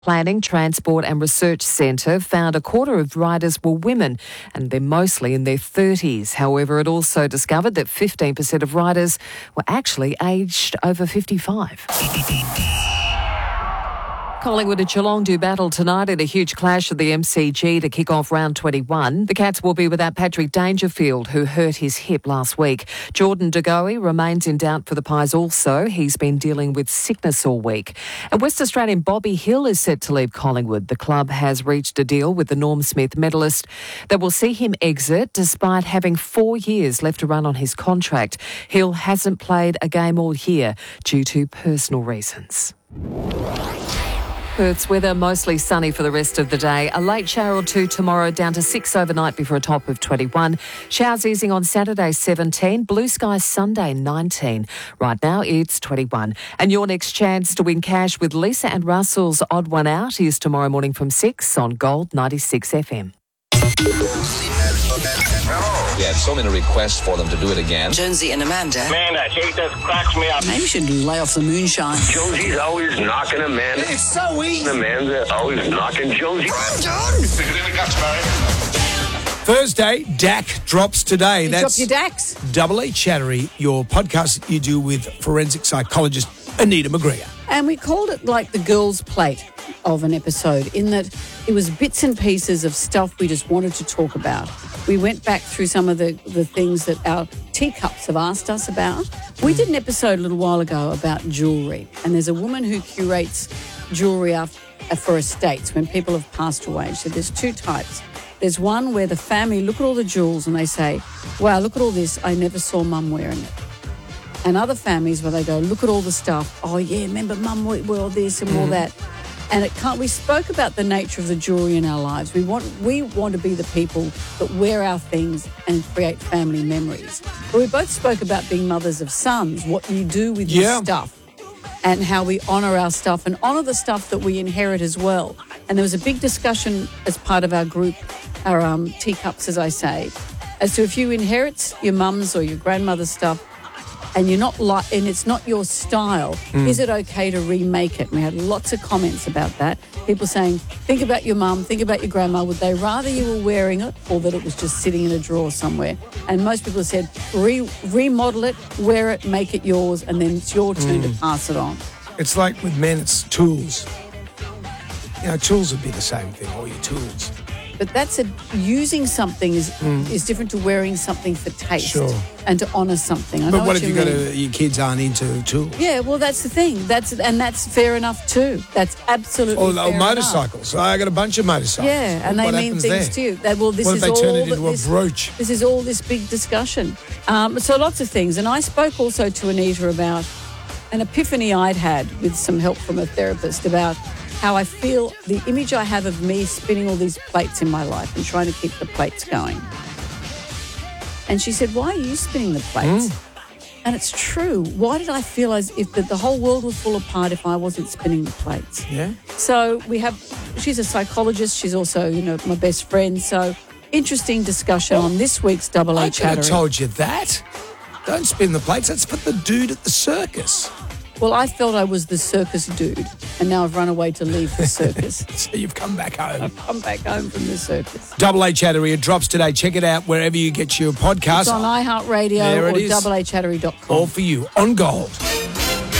Planning, Transport and Research Centre found a quarter of riders were women and they're mostly in their 30s. However, it also discovered that 15% of riders were actually aged over 55. Collingwood and Geelong do battle tonight in a huge clash at the MCG to kick off round 21. The Cats will be without Patrick Dangerfield, who hurt his hip last week. Jordan De Goey remains in doubt for the Pies also. He's been dealing with sickness all week. And West Australian Bobby Hill is set to leave Collingwood. The club has reached a deal with the Norm Smith medalist that will see him exit despite having 4 years left to run on his contract. Hill hasn't played a game all year due to personal reasons. Perth's weather mostly sunny for the rest of the day. A late shower or two tomorrow, down to 6 overnight before a top of 21. Showers easing on Saturday, 17. Blue skies Sunday, 19. Right now, it's 21. And your next chance to win cash with Lisa and Russell's Odd One Out is tomorrow morning from 6 on Gold 96 FM. We had so many requests for them to do it again. Jonesy and Amanda. Man, that shit just cracks me up. Maybe we should lay off the moonshine. Josie's always knocking Amanda. It's so easy. Amanda's always knocking Josie. I'm done. Stick it in the guts, Barry. Thursday, DAC drops today. Drop your DAX. Double A Chattery, your podcast that you do with forensic psychologist Anita McGregor. And we called it like the girls' plate of an episode, in that it was bits and pieces of stuff we just wanted to talk about. We went back through some of the things that our teacups have asked us about. We did an episode a little while ago about jewellery, and there's a woman who curates jewellery for estates when people have passed away. So there's two types. There's one where the family look at all the jewels and they say, wow, look at all this, I never saw mum wearing it. And other families where they go, look at all the stuff. Oh, yeah, remember mum wore all this and all that. And we spoke about the nature of the jewellery in our lives. We want to be the people that wear our things and create family memories. But we both spoke about being mothers of sons, what you do with your stuff and how we honour our stuff and honour the stuff that we inherit as well. And there was a big discussion as part of our group, our teacups, as I say, as to if you inherit your mum's or your grandmother's stuff, and and it's not your style, is it okay to remake it? And we had lots of comments about that. People saying, think about your mum, think about your grandma. Would they rather you were wearing it or that it was just sitting in a drawer somewhere? And most people said, remodel it, wear it, make it yours, and then it's your turn to pass it on. It's like with men, it's tools. You know, tools would be the same thing, all your tools. But using something is different to wearing something for taste and to honour something. But what if your kids aren't into tools? Yeah, well, that's the thing. That's fair enough too. That's absolutely fair Or motorcycles. enough. I got a bunch of motorcycles. Yeah, and they mean things to you. What if they turn it into a brooch? This is all this big discussion. So lots of things. And I spoke also to Anita about an epiphany I'd had with some help from a therapist about how I feel, the image I have of me spinning all these plates in my life and trying to keep the plates going. And she said, why are you spinning the plates? And it's true. Why did I feel as if the whole world would fall apart if I wasn't spinning the plates? Yeah. So she's a psychologist. She's also, my best friend. So interesting discussion on this week's Double A Chattery. I could have told you that. Don't spin the plates. That's for the dude at the circus. Well, I felt I was the circus dude, and now I've run away to leave the circus. So you've come back home. I've come back home from the circus. Double A Chattery, it drops today. Check it out wherever you get your podcast. It's on iHeartRadio or doubleachattery.com. All for you on Gold.